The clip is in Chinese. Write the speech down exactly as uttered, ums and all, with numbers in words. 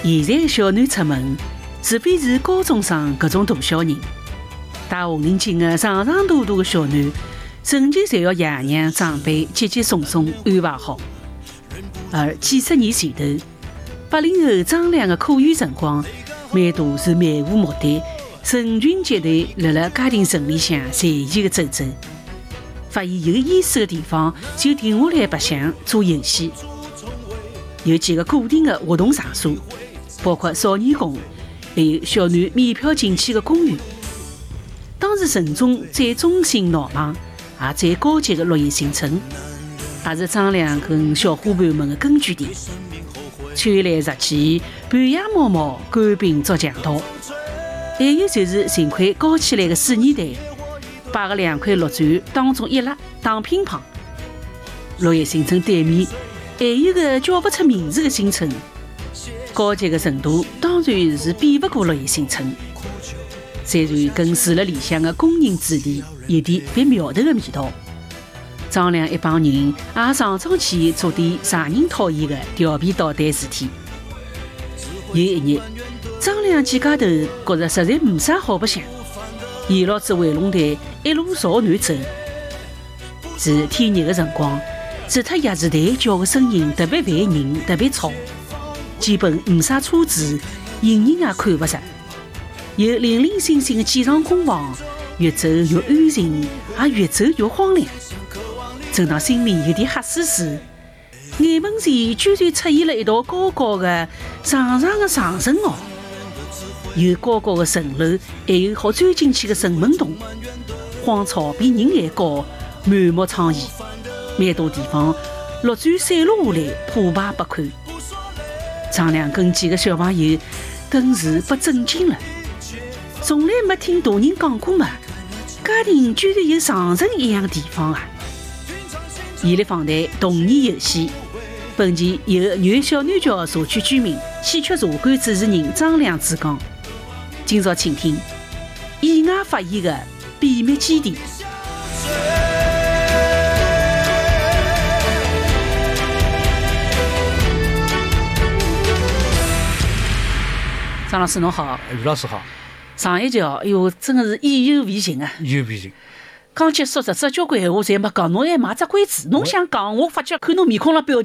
现在的小囡出门，除非是高中生搿种大小人，带红领巾的长长大大的小囡，成绩侪要爷娘长辈接接送送安排好。而几十年前头，八零后张良的课余辰光，蛮多是漫无目的，成群结队辣辣家庭城里向随意的走走，发现有意思的地方就停下来白相做游戏。有几个固定的活动场所，包括少年宫，还有小囡免票进去的公园。当时城中最中心闹忙也最高级的绿叶新村，也是张良跟小伙伴们的根据地。穿来日去，半夜猫猫，赶兵捉强盗。还有就是寻块高起来的水泥台，摆个两块绿砖当中一拉打乒乓。绿叶新村对面还有个叫不出名字的新村，高级的程度当然是比不过绿叶新村。虽然跟住了里向的工人子弟有点别苗头的味道，张良一帮人也常常去做点常人讨厌的调皮捣蛋事体。有一日，张良几家头觉着实在没啥好白相，沿牢子回龙台一路朝南走。是天热的辰光，除脱鸭子台叫的声音特别烦人，特别吵，基本没啥车子，行人也看不着。有零零星星的几幢工房，越走越安静，也越走越荒凉。正当心里有点吓死死，眼门前居然出现了一道高高的、长长的长城塢，有高高的城楼，还有好钻进去的城门洞，荒草比人还高，满目疮痍，蛮多地方绿砖散落下来，破败不堪。张良跟几个小朋友顿时被震惊了，从来没听大人讲过嘛，家庭居然有长城一样的地方啊！伊力访谈童年游戏，本期由原小南桥社区居民、戏曲茶馆主持人张良主讲。今朝请听意外发现的秘密基地。张老师侬好。 于老师好。 上一集哦，哎哟，真的是意犹未尽啊！ 意犹未尽。 刚结束，这这交关闲话侪没讲，侬还卖只关子。侬想讲，我发觉看侬面孔了表